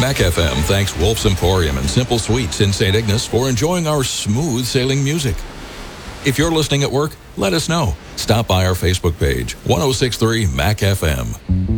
Mac FM thanks Wolf's Emporium and Simple Sweets in St. Ignace for enjoying our smooth sailing music. If you're listening at work, let us know. Stop by our Facebook page, 1063 Mac FM.